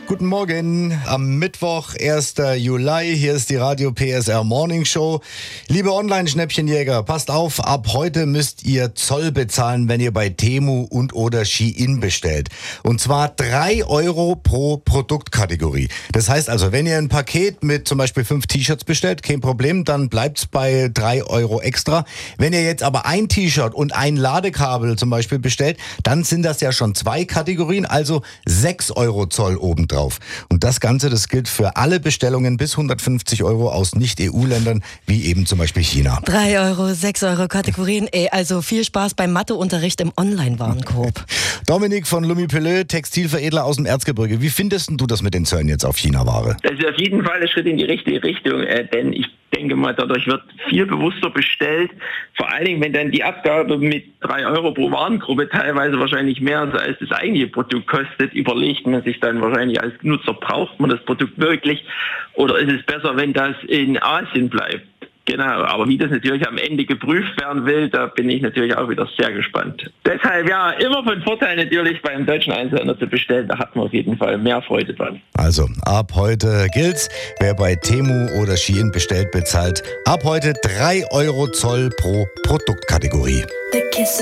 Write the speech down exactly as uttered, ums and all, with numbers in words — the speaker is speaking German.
Guten Morgen, am Mittwoch, ersten Juli, hier ist die Radio P S R Morning Show. Liebe Online-Schnäppchenjäger, passt auf, ab heute müsst ihr Zoll bezahlen, wenn ihr bei Temu und oder Shein bestellt. Und zwar drei Euro pro Produktkategorie. Das heißt also, wenn ihr ein Paket mit zum Beispiel fünf T-Shirts bestellt, kein Problem, dann bleibt's bei drei Euro extra. Wenn ihr jetzt aber ein T-Shirt und ein Ladekabel zum Beispiel bestellt, dann sind das ja schon zwei Kategorien, also sechs Euro Zoll obendrauf. Und das Ganze, das gilt für alle Bestellungen bis hundertfünfzig Euro aus Nicht-E U-Ländern, wie eben zum Beispiel China. drei Euro, sechs Euro Kategorien, ey, also viel Spaß beim Matheunterricht im Online-Warenkorb. Dominik von Lumipelö, Textilveredler aus dem Erzgebirge. Wie findest du das mit den Zöllen jetzt auf China-Ware? Das ist auf jeden Fall ein Schritt in die richtige Richtung, äh, denn ich denke mal, dadurch wird viel bewusster bestellt. Vor allen Dingen, wenn dann die Abgabe mit drei Euro pro Warengruppe teilweise wahrscheinlich mehr als das eigentliche Produkt kostet, überlegt man sich dann wahrscheinlich als Nutzer, braucht man das Produkt wirklich oder ist es besser, wenn das in Asien bleibt? Genau, aber wie das natürlich am Ende geprüft werden will, da bin ich natürlich auch wieder sehr gespannt. Deshalb ja, immer von Vorteil natürlich beim deutschen Einzelhändler zu bestellen, da hat man auf jeden Fall mehr Freude dran. Also, ab heute gilt's, wer bei Temu oder Shein bestellt, bezahlt ab heute drei Euro Zoll pro Produktkategorie.